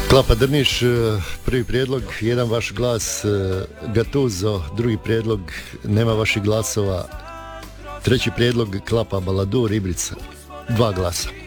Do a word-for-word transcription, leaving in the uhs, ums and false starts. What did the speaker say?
Klapa Drniš, prvi prijedlog, jedan vaš glas, Gatuzo, drugi prijedlog, nema vaših glasova, treći prijedlog, Klapa Baladur, Ibrica, dva glasa.